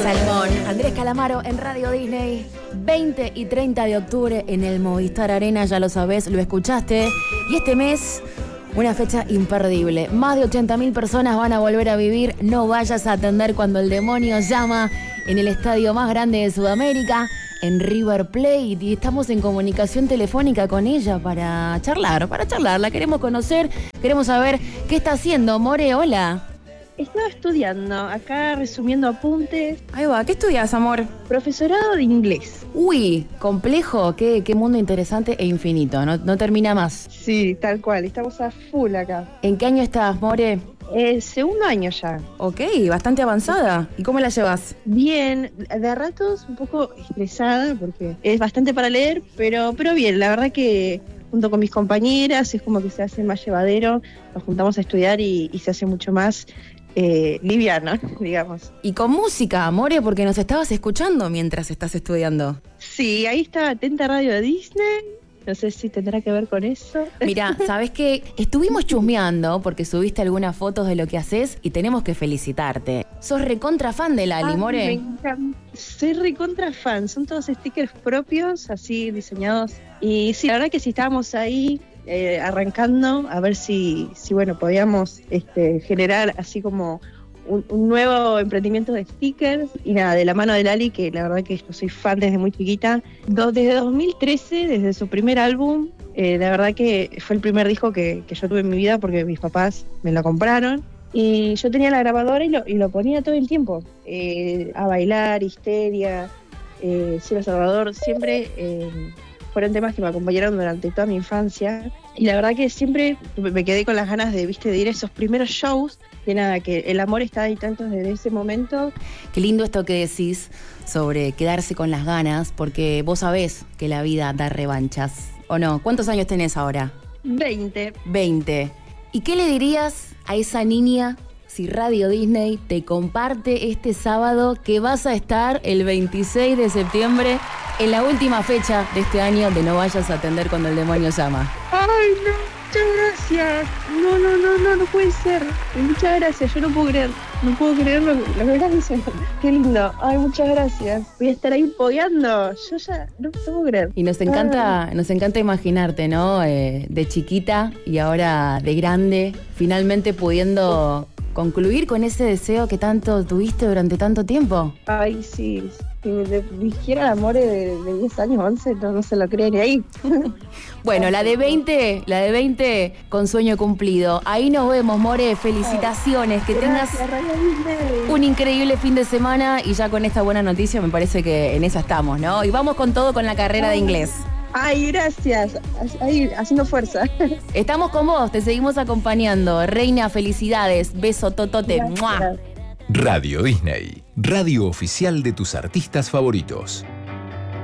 Salmón, Andrés Calamaro en Radio Disney, 20 y 30 de octubre en el Movistar Arena, ya lo sabés, lo escuchaste. Y este mes, una fecha imperdible. Más de 80.000 personas van a volver a vivir No Vayas a Atender Cuando el Demonio Llama en el estadio más grande de Sudamérica, en River Plate. Y estamos en comunicación telefónica con ella para charlar, la queremos conocer, queremos saber qué está haciendo. More, hola. Estaba estudiando, acá resumiendo apuntes. Ahí va, ¿qué estudias, amor? Profesorado de inglés. Uy, complejo, qué mundo interesante e infinito, no termina más. Sí, tal cual, estamos a full acá. ¿En qué año estás, More? Segundo año ya. Ok, bastante avanzada. ¿Y cómo la llevas? Bien, de ratos un poco estresada porque es bastante para leer, pero bien, la verdad que junto con mis compañeras es como que se hace más llevadero, nos juntamos a estudiar y se hace mucho más liviano, digamos. Y con música, More, porque nos estabas escuchando mientras estás estudiando. Sí, ahí está Atenta Radio de Disney. No sé si tendrá que ver con eso. Mira, ¿sabes qué? Estuvimos chusmeando porque subiste algunas fotos de lo que haces y tenemos que felicitarte. Sos recontra fan de Lali, More. Me encanta. Soy recontra fan. Son todos stickers propios, así diseñados. Y sí, la verdad que si estábamos ahí arrancando, a ver si bueno, podíamos generar así como un nuevo emprendimiento de stickers y nada, de la mano de Lali, que la verdad que yo soy fan desde muy chiquita. Desde 2013, desde su primer álbum, la verdad que fue el primer disco que yo tuve en mi vida porque mis papás me lo compraron. Y yo tenía la grabadora y lo ponía todo el tiempo, a bailar, Histeria, Cielo Salvador, siempre fueron temas que me acompañaron durante toda mi infancia. Y la verdad que siempre me quedé con las ganas de ir a esos primeros shows, que nada, que el amor está ahí tanto desde ese momento. Qué lindo esto que decís sobre quedarse con las ganas, porque vos sabés que la vida da revanchas, ¿o no? ¿Cuántos años tenés ahora? 20. 20. ¿Y qué le dirías a esa niña si Radio Disney te comparte este sábado que vas a estar el 26 de septiembre en la última fecha de este año de No Vayas a Atender Cuando el Demonio Llama? ¡Ay, no! Muchas gracias. No puede ser. Muchas gracias, yo no puedo creer lo que estás diciendo. Qué lindo. Ay, muchas gracias. Voy a estar ahí podeando. Yo ya no puedo creer. Y nos encanta imaginarte, ¿no? De chiquita y ahora de grande, finalmente pudiendo concluir con ese deseo que tanto tuviste durante tanto tiempo. Ay, sí. Si me dijera el amor de 10 años, 11, no se lo cree ni ahí. Bueno, la de 20 con sueño cumplido. Ahí nos vemos, More. Felicitaciones. Que tengas un increíble fin de semana. Y ya con esta buena noticia me parece que en esa estamos, ¿no? Y vamos con todo con la carrera de inglés. Ay, gracias. Ahí, haciendo fuerza. Estamos con vos, te seguimos acompañando. Reina, felicidades. Beso, totote. ¡Mua! Radio Disney, radio oficial de tus artistas favoritos.